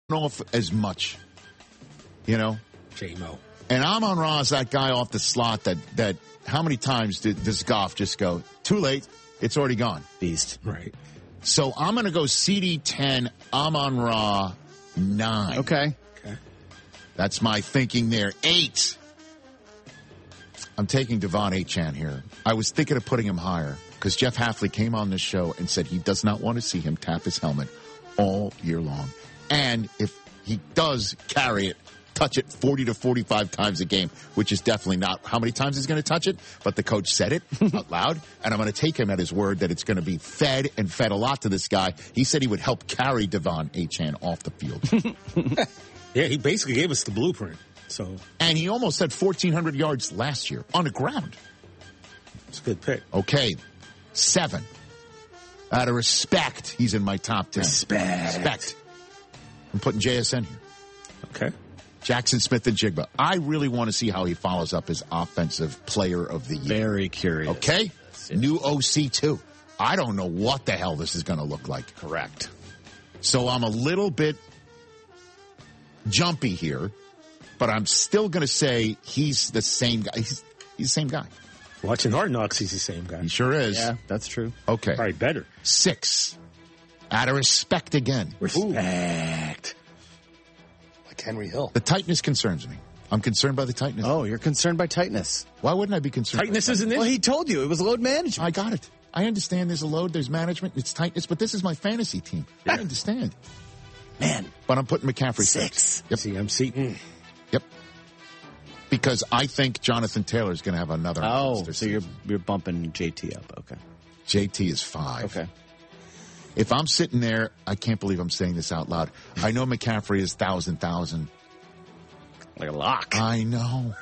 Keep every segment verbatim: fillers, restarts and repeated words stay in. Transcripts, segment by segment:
know if as much, you know. J-Mo. And Amon-Ra is that guy off the slot that, that how many times did, does Goff just go, too late, it's already gone. Beast. Right. So I'm going to go C D ten, Amon-Ra nine. Okay. Okay. That's my thinking there. Eight. I'm taking Devon Achane here. I was thinking of putting him higher because Jeff Hafley came on this show and said he does not want to see him tap his helmet all year long. And if he does carry it, touch it forty to forty-five times a game, which is definitely not how many times he's going to touch it, but the coach said it out loud, and I'm going to take him at his word that it's going to be fed and fed a lot to this guy. He said he would help carry Devon Achane off the field. Yeah, he basically gave us the blueprint. So, and he almost had fourteen hundred yards last year on the ground. It's a good pick. Okay, seven. Out of respect, he's in my top ten. Respect. Respect. I'm putting J S N here. Okay. Jackson Smith and Jigba. I really want to see how he follows up his offensive player of the year. Very curious. Okay? New O C, too. I don't know what the hell this is going to look like. Correct. So I'm a little bit jumpy here, but I'm still going to say he's the same guy. He's, he's the same guy. Watching Hard Knocks, he's the same guy. He sure is. Yeah, that's true. Okay. Probably better. Six. Out of respect again. Respect. Like Henry Hill. The tightness concerns me. I'm concerned by the tightness. Oh, you're concerned by tightness. Why wouldn't I be concerned? Tightness by isn't it? Well, he told you it was load management. I got it. I understand there's a load, there's management, it's tightness, but this is my fantasy team. Yeah. I understand. Man. But I'm putting McCaffrey Six. Yep. C M C. Mm. Yep. Because I think Jonathan Taylor is going to have another. Oh, monster so you're season. you're bumping J T up. Okay. J T is five. Okay. If I'm sitting there, I can't believe I'm saying this out loud. I know McCaffrey is thousand thousand. Like a lock. I know.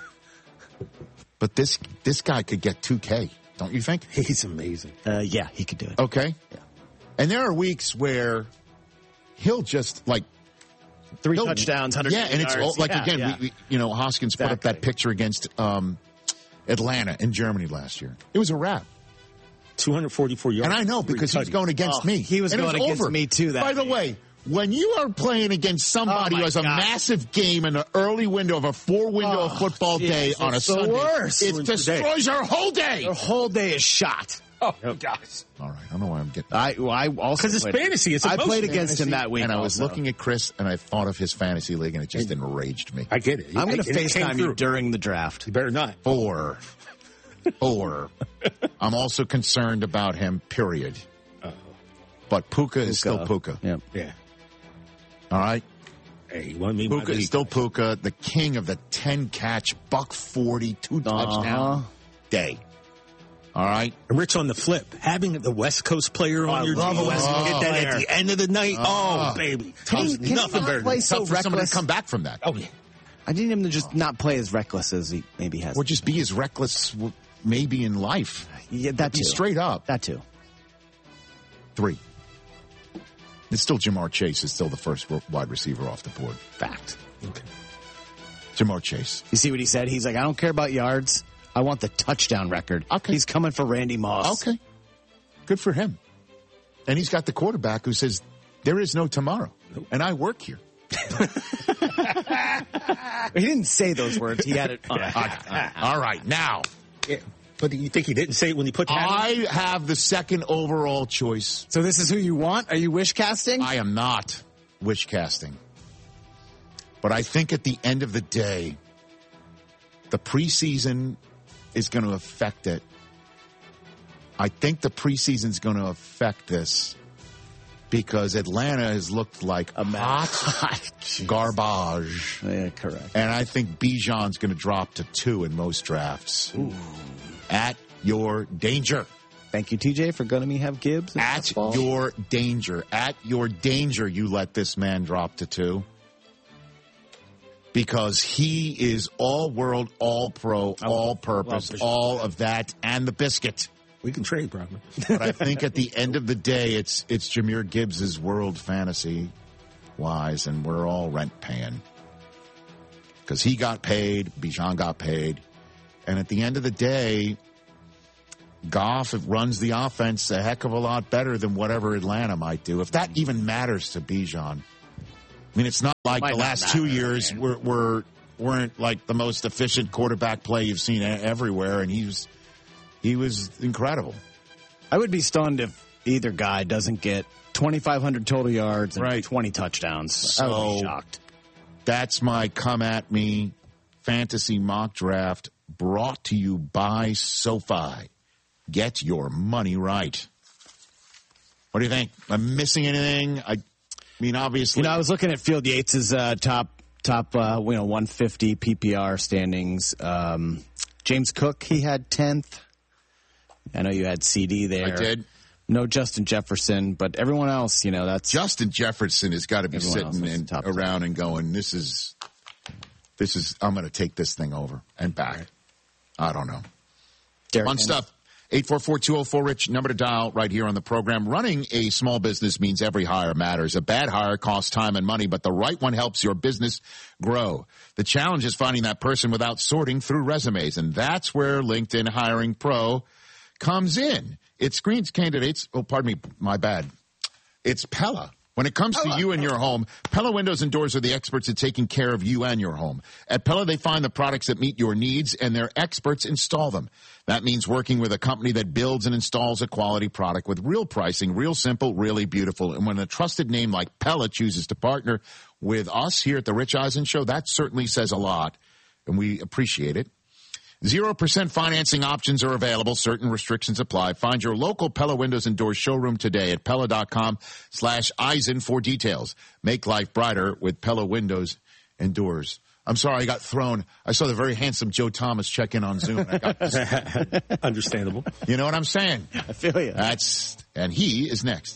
But this this guy could get two K, don't you think? He's amazing. Uh, yeah, he could do it. Okay. Yeah. And there are weeks where he'll just like Three he'll- touchdowns, one hundred Yeah, and it's yards. all, like Yeah, again, yeah. We, we, you know, Hoskins put up that Exactly. picture against um, Atlanta in Germany last year. It was a wrap. two hundred forty-four yards. And I know three because he was tutties. going against Oh, me. he was And it going against over. me, too, that By the game. way, when you are playing against somebody Oh, who my has a God. massive game in the early window of a four-window Oh, football geez, day on a it's the Sunday, worst. it Ruins the day. destroys your whole day. The whole day is shot. Oh, gosh. All right, I don't know why I'm getting. I well, I also 'Cause it's played- fantasy, it's I emotion. played against him Fantasy. that week, And I was also. looking at Chris, and I thought of his fantasy league, and it just enraged me. I get it. I'm going It- to it came FaceTime you through. during the draft. You better not. Four. Four. I'm also concerned about him, period. Uh-oh. But Puka, is still Puka. Yeah. Yeah. All right? Hey, you want me? my Puka is league. still Puka, the king of the ten-catch, buck forty, two-touchdown Uh-huh. day. All right? And Rich, on the flip, having the West Coast player on I your love team, a West you Coast get that player. at the end of the night. Oh. Oh, baby. Can he- There's can he nothing not better than play that. so Tough for somebody reckless? to come back from that. Oh, yeah. I need him to just not play as reckless as he maybe has. Or just be as reckless, w- maybe, in life. yeah, that Be too. straight up. That too. Three. It's still Jamar Chase is still the first wide receiver off the board. Fact. Okay. Jamar Chase. You see what he said? He's like, I don't care about yards. I want the touchdown record. Okay. He's coming for Randy Moss. Okay. Good for him. And he's got the quarterback who says, there is no tomorrow. And I work here. He didn't say those words. He had it. on. All right. Now, Yeah. But you think he didn't say it when he put that on? I have the second overall choice. So this is who you want? Are you wish casting? I am not wish casting. But I think at the end of the day, the preseason is going to affect it. I think the preseason is going to affect this because Atlanta has looked like A hot Jeez. garbage. Yeah, correct. And I think Bijan's going to drop to two in most drafts. At your danger. Thank you, T J, for letting me have Gibbs. in At basketball. your danger. At your danger, you let this man drop to two. Because he is all world, all pro, all purpose, love all of that, and the biscuit. We can trade, probably. But I think at the end of the day, it's it's Jahmyr Gibbs' world fantasy wise, and we're all rent paying. Because he got paid, Bijan got paid. And at the end of the day, Goff runs the offense a heck of a lot better than whatever Atlanta might do. If that even matters to Bijan. I mean, it's not like Might the not last matter, two years man. were, were weren't like the most efficient quarterback play you've seen everywhere, and he was he was incredible. I would be stunned if either guy doesn't get twenty-five hundred total yards and Right. twenty touchdowns. So, I would be shocked. That's my come at me fantasy mock draft brought to you by SoFi. Get your money right. What do you think? Am I missing anything? I mean, obviously. You know, I was looking at Field Yates' uh, top, top, uh, you know, one fifty P P R standings. Um, James Cook, he had tenth. I know you had C D there. I did. No Justin Jefferson, but everyone else, you know, that's Justin Jefferson has got to be Everyone else sitting was in, top around and going, this is, this is, I'm going to take this thing over and back. I don't know. Derrick Fun Henry. stuff. eight four four, two oh four, RICH, number to dial right here on the program. Running a small business means every hire matters. A bad hire costs time and money, but the right one helps your business grow. The challenge is finding that person without sorting through resumes, and that's where LinkedIn Hiring Pro comes in. It screens candidates. Oh, pardon me. My bad. It's Pella. When it comes to you and your home, Pella Windows and Doors are the experts at taking care of you and your home. At Pella, they find the products that meet your needs, and their experts install them. That means working with a company that builds and installs a quality product with real pricing, real simple, really beautiful. And when a trusted name like Pella chooses to partner with us here at the Rich Eisen Show, that certainly says a lot, and we appreciate it. Zero percent financing options are available. Certain restrictions apply. Find your local Pella Windows and Doors showroom today at Pella.com slash Eisen for details. Make life brighter with Pella Windows and Doors. I'm sorry, I got thrown. I saw the very handsome Joe Thomas check in on Zoom. I got Understandable. You know what I'm saying? I feel you. That's, and he is next.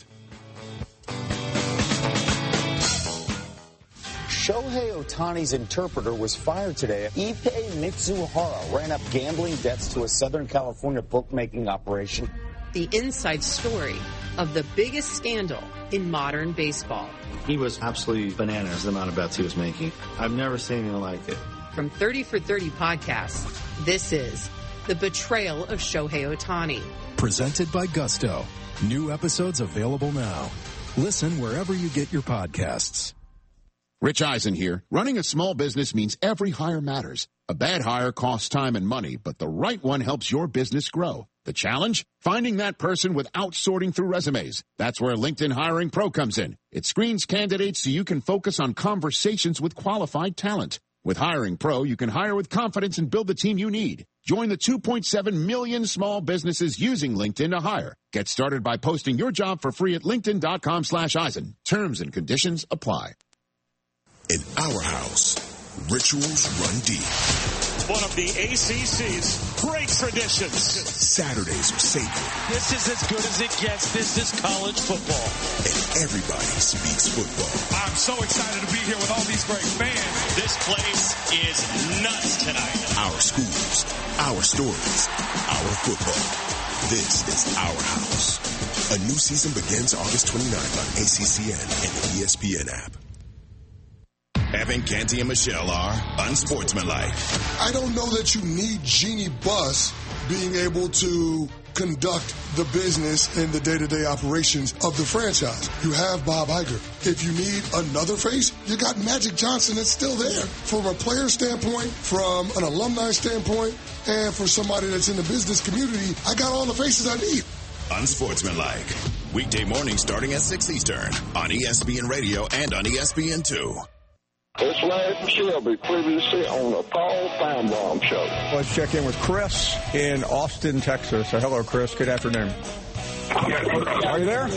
Shohei Ohtani's interpreter was fired today. Ippei Mitsuhara ran up gambling debts to a Southern California bookmaking operation. The inside story of the biggest scandal in modern baseball. He was absolutely bananas, the amount of bets he was making. I've never seen anything like it. From thirty for thirty podcasts, this is The Betrayal of Shohei Ohtani. Presented by Gusto. New episodes available now. Listen wherever you get your podcasts. Rich Eisen here. Running a small business means every hire matters. A bad hire costs time and money, but the right one helps your business grow. The challenge? Finding that person without sorting through resumes. That's where LinkedIn Hiring Pro comes in. It screens candidates so you can focus on conversations with qualified talent. With Hiring Pro, you can hire with confidence and build the team you need. Join the two point seven million small businesses using LinkedIn to hire. Get started by posting your job for free at linkedin.com slash Eisen. Terms and conditions apply. In our house, rituals run deep. One of the A C C's great traditions. Saturdays are sacred. This is as good as it gets. This is college football. And everybody speaks football. I'm so excited to be here with all these great fans. This place is nuts tonight. Our schools, our stories, our football. This is our house. A new season begins August twenty-ninth on A C C N and the E S P N app. Evan, Canty, and Michelle are unsportsmanlike. I don't know that you need Jeannie Buss being able to conduct the business and the day-to-day operations of the franchise. You have Bob Iger. If you need another face, you got Magic Johnson that's still there. From a player standpoint, from an alumni standpoint, and for somebody that's in the business community, I got all the faces I need. Unsportsmanlike. Weekday morning starting at six Eastern on E S P N Radio and on E S P N two. It's Larry Shelby, previously on the Paul Feinbaum Show. Let's check in with Chris in Austin, Texas. So hello, Chris. Good afternoon. Are you there?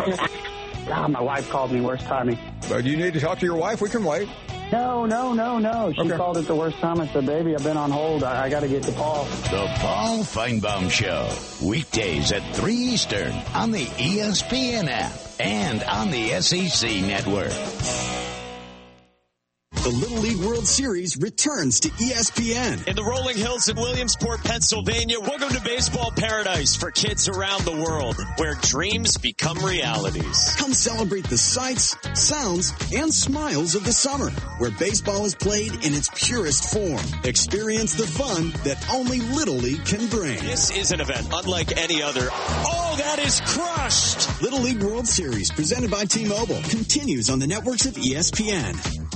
Ah, my wife called me. Worst timing. Uh, do you need to talk to your wife? We can wait. No, no, no, no. She okay. called it the worst time. I said, baby, I've been on hold. I, I got to get to Paul. The Paul Feinbaum Show. Weekdays at three Eastern on the E S P N app and on the S E C network. The Little League World Series returns to E S P N. In the rolling hills in Williamsport, Pennsylvania, welcome to baseball paradise for kids around the world, where dreams become realities. Come celebrate the sights, sounds, and smiles of the summer, where baseball is played in its purest form. Experience the fun that only Little League can bring. This is an event unlike any other. Oh, that is crushed! Little League World Series, presented by T-Mobile, continues on the networks of E S P N.